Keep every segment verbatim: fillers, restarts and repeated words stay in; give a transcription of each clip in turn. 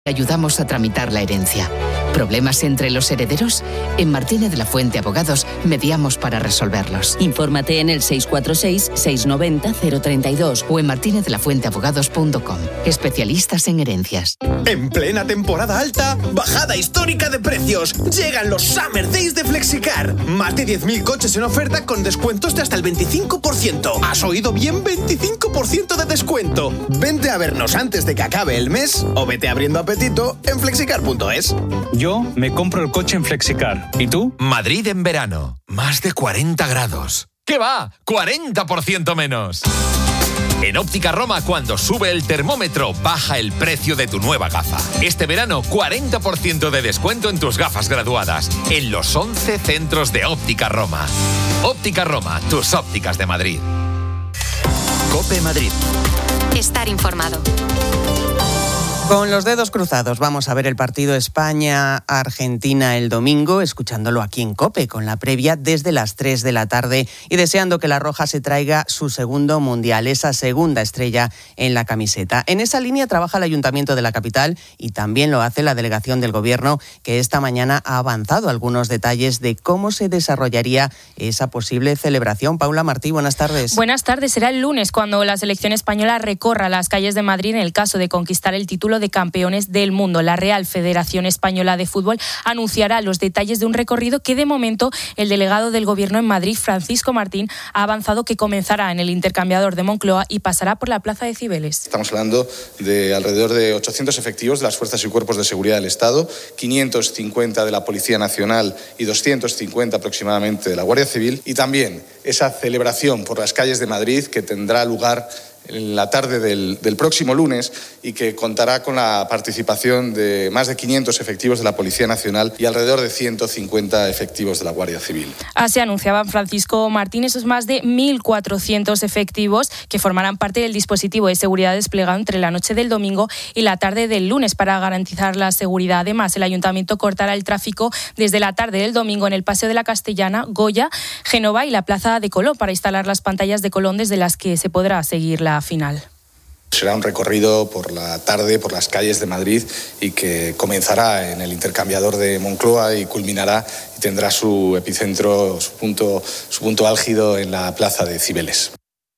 Ayudamos a tramitar la herencia. ¿Problemas entre los herederos? En Martínez de la Fuente Abogados mediamos para resolverlos. Infórmate en el seis cuatro seis, seis nueve cero, cero tres dos o en martinez de la fuente abogados punto com. Especialistas en herencias. En plena temporada alta, bajada histórica de precios. Llegan los Summer Days de Flexicar. Más de diez mil coches en oferta con descuentos de hasta el veinticinco por ciento. ¿Has oído bien? veinticinco por ciento de descuento. Vente a vernos antes de que acabe el mes o vete abriendo apetito en flexicar punto es. Yo me compro el coche en Flexicar. ¿Y tú? Madrid en verano. Más de cuarenta grados. ¿Qué va? cuarenta por ciento menos. En Óptica Roma, cuando sube el termómetro, baja el precio de tu nueva gafa. Este verano, cuarenta por ciento de descuento en tus gafas graduadas. En los once centros de Óptica Roma. Óptica Roma, tus ópticas de Madrid. COPE Madrid. Estar informado. Con los dedos cruzados vamos a ver el partido España-Argentina el domingo, escuchándolo aquí en COPE, con la previa desde las tres de la tarde y deseando que la Roja se traiga su segundo mundial, esa segunda estrella en la camiseta. En esa línea trabaja el Ayuntamiento de la capital y también lo hace la delegación del Gobierno, que esta mañana ha avanzado algunos detalles de cómo se desarrollaría esa posible celebración. Paula Martí, buenas tardes. Buenas tardes. Será el lunes cuando la selección española recorra las calles de Madrid en el caso de conquistar el título de campeones del mundo. La Real Federación Española de Fútbol anunciará los detalles de un recorrido que de momento el delegado del Gobierno en Madrid, Francisco Martín, ha avanzado que comenzará en el intercambiador de Moncloa y pasará por la Plaza de Cibeles. Estamos hablando de alrededor de ochocientos efectivos de las fuerzas y cuerpos de seguridad del Estado, quinientos cincuenta de la Policía Nacional y doscientos cincuenta aproximadamente de la Guardia Civil, y también esa celebración por las calles de Madrid que tendrá lugar en la tarde del, del próximo lunes y que contará con la participación de más de quinientos efectivos de la Policía Nacional y alrededor de ciento cincuenta efectivos de la Guardia Civil. Así anunciaba Francisco Martín esos más de mil cuatrocientos efectivos que formarán parte del dispositivo de seguridad desplegado entre la noche del domingo y la tarde del lunes para garantizar la seguridad. Además, el Ayuntamiento cortará el tráfico desde la tarde del domingo en el Paseo de la Castellana, Goya, Génova y la Plaza de Colón para instalar las pantallas de Colón desde las que se podrá seguir la final. Será un recorrido por la tarde, por las calles de Madrid y que comenzará en el intercambiador de Moncloa y culminará y tendrá su epicentro, su punto, su punto álgido en la Plaza de Cibeles.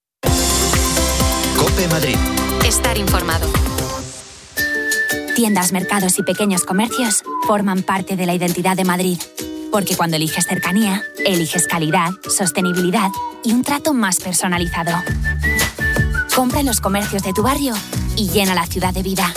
COPE Madrid. Estar informado. Tiendas, mercados y pequeños comercios forman parte de la identidad de Madrid. Porque cuando eliges cercanía, eliges calidad, sostenibilidad y un trato más personalizado. Compra en los comercios de tu barrio y llena la ciudad de vida.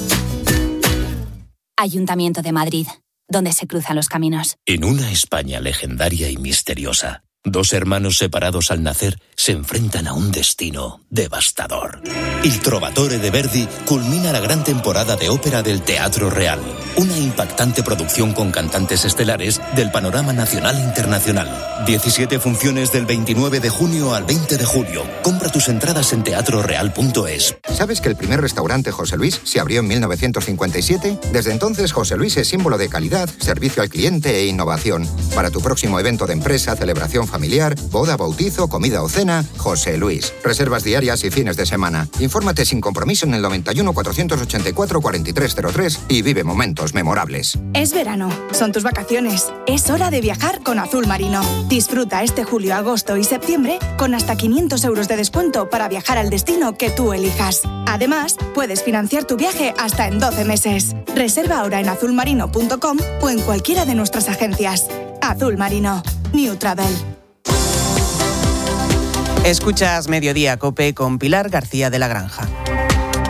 Ayuntamiento de Madrid, donde se cruzan los caminos. En una España legendaria y misteriosa, dos hermanos separados al nacer se enfrentan a un destino devastador. Il Trovatore de Verdi culmina la gran temporada de ópera del Teatro Real, una impactante producción con cantantes estelares del panorama nacional e internacional. diecisiete funciones del veintinueve de junio al veinte de julio. Compra tus entradas en teatro real punto es. ¿Sabes que el primer restaurante José Luis se abrió en mil novecientos cincuenta y siete? Desde entonces, José Luis es símbolo de calidad, servicio al cliente e innovación. Para tu próximo evento de empresa, celebración familiar, boda, bautizo, comida o cena, José Luis. Reservas diarias y fines de semana. Infórmate sin compromiso en el noventa y uno, cuatrocientos ochenta y cuatro, cuarenta y tres cero tres y vive momentos memorables. Es verano, son tus vacaciones. Es hora de viajar con Azul Marino. Disfruta este julio, agosto y septiembre con hasta quinientos euros de descuento para viajar al destino que tú elijas. Además, puedes financiar tu viaje hasta en doce meses. Reserva ahora en azul marino punto com o en cualquiera de nuestras agencias. Azul Marino. New Travel. Escuchas Mediodía COPE con Pilar García de la Granja.